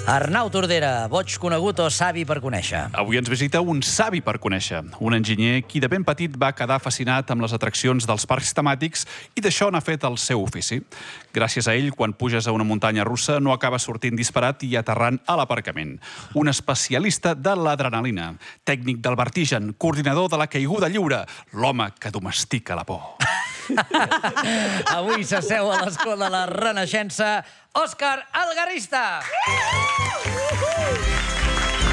Arnau Tordera, boig conegut o savi per conèixer? Avui ens visita un savi per conèixer, un enginyer qui de ben petit va quedar fascinat amb les atraccions dels parcs temàtics i d'això n'ha fet el seu ofici. Gràcies a ell, quan puges a una muntanya russa no acaba sortint disparat i aterrant a l'aparcament. Un especialista de l'adrenalina, tècnic del vertigen, coordinador de la caiguda lliure, l'home que domestica la por. Avui s'asseu a l'escó de la Renaixença, Òscar Algarrista!